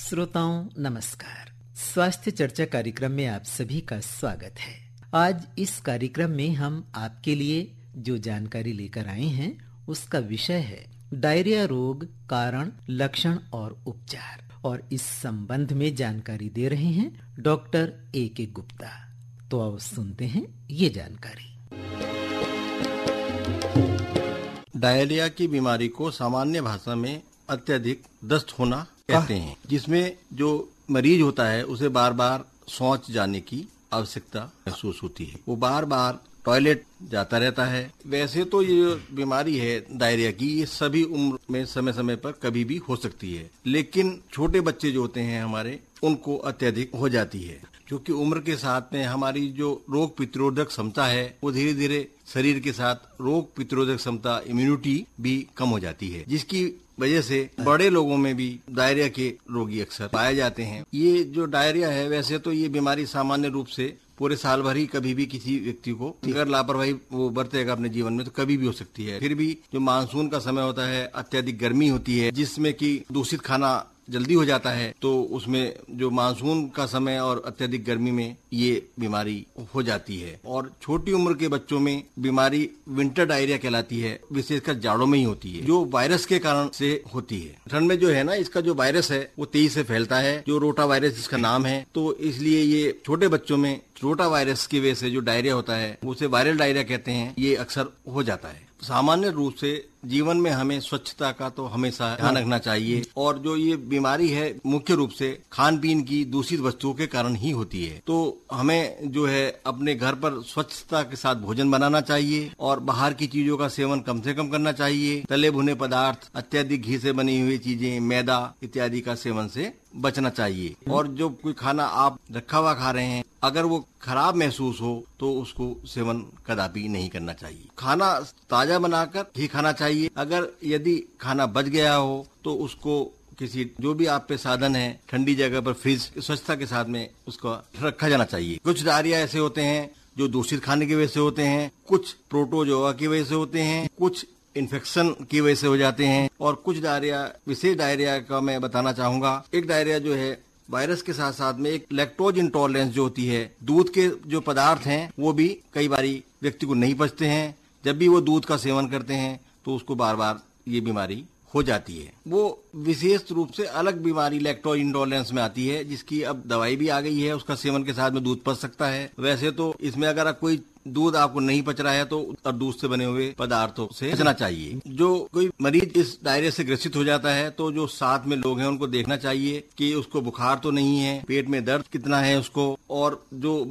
श्रोताओं नमस्कार। स्वास्थ्य चर्चा कार्यक्रम में आप सभी का स्वागत है। आज इस कार्यक्रम में हम आपके लिए जो जानकारी लेकर आए हैं उसका विषय है डायरिया रोग, कारण, लक्षण और उपचार। और इस संबंध में जानकारी दे रहे हैं डॉक्टर A.K. गुप्ता। तो आओ सुनते हैं ये जानकारी। डायरिया की बीमारी को सामान्य भाषा में अत्यधिक दस्त होना कहते हैं, जिसमें जो मरीज होता है उसे बार बार शौच जाने की आवश्यकता महसूस होती है। वो बार बार टॉयलेट जाता रहता है। वैसे तो ये बीमारी है डायरिया की, ये सभी उम्र में समय समय पर कभी भी हो सकती है, लेकिन छोटे बच्चे जो होते हैं हमारे, उनको अत्यधिक हो जाती है, क्योंकि उम्र के साथ में हमारी जो रोग प्रतिरोधक क्षमता है वो धीरे धीरे शरीर के साथ रोग प्रतिरोधक क्षमता, इम्यूनिटी भी कम हो जाती है, जिसकी वजह से बड़े लोगों में भी डायरिया के रोगी अक्सर पाए जाते हैं। ये जो डायरिया है, वैसे तो ये बीमारी सामान्य रूप से पूरे साल भर ही कभी भी किसी व्यक्ति को, अगर लापरवाही वो बरतेगा अपने जीवन में, तो कभी भी हो सकती है। फिर भी जो मानसून का समय होता है, अत्यधिक गर्मी होती है, जिसमें कि दूषित खाना जल्दी हो जाता है, तो उसमें जो मानसून का समय और अत्यधिक गर्मी में ये बीमारी हो जाती है। और छोटी उम्र के बच्चों में बीमारी विंटर डायरिया कहलाती है, विशेषकर जाड़ों में ही होती है, जो वायरस के कारण से होती है। ठंड में जो है ना, इसका जो वायरस है वो तेजी से फैलता है, जो रोटा वायरस इसका नाम है। तो इसलिए ये छोटे बच्चों में रोटा वायरस की वजह से जो डायरिया होता है उसे वायरल डायरिया कहते हैं, ये अक्सर हो जाता है। सामान्य रूप से जीवन में हमें स्वच्छता का तो हमेशा ध्यान रखना चाहिए, और जो ये बीमारी है मुख्य रूप से खान पीन की दूषित वस्तुओं के कारण ही होती है। तो हमें जो है अपने घर पर स्वच्छता के साथ भोजन बनाना चाहिए, और बाहर की चीजों का सेवन कम से कम करना चाहिए। तले भुने पदार्थ, अत्यधिक घी से बनी हुई चीजें, मैदा इत्यादि का सेवन से बचना चाहिए। और जो कोई खाना आप रखा हुआ खा रहे हैं, अगर वो खराब महसूस हो तो उसको सेवन कदापि नहीं करना चाहिए। खाना ताजा बनाकर ही खाना चाहिए। अगर यदि खाना बच गया हो तो उसको किसी जो भी आप पे साधन है, ठंडी जगह पर फ्रिज स्वच्छता के साथ में उसको रखा जाना चाहिए। कुछ डायरिया ऐसे होते हैं जो दूषित खाने की वजह से होते हैं, कुछ प्रोटोजोआ की वजह से होते हैं, कुछ इन्फेक्शन की वजह से हो जाते हैं, और कुछ डायरिया, विशेष डायरिया का मैं बताना चाहूंगा। एक डायरिया जो है वायरस के साथ साथ में एक लैक्टोज इंटॉलरेंस जो होती है, दूध के जो पदार्थ हैं वो भी कई बारी व्यक्ति को नहीं पचते हैं। जब भी वो दूध का सेवन करते हैं तो उसको बार बार ये बीमारी हो जाती है। वो विशेष रूप से अलग बीमारी लैक्टोज इंटॉलरेंस में आती है, जिसकी अब दवाई भी आ गई है, उसका सेवन के साथ में दूध पच सकता है। वैसे तो इसमें अगर कोई दूध आपको नहीं पच रहा है तो और दूध से बने हुए पदार्थों से बचना चाहिए। जो कोई मरीज इस डायरिया से ग्रसित हो जाता है तो जो साथ में लोग हैं उनको देखना चाहिए कि उसको बुखार तो नहीं है, पेट में दर्द कितना है उसको, और जो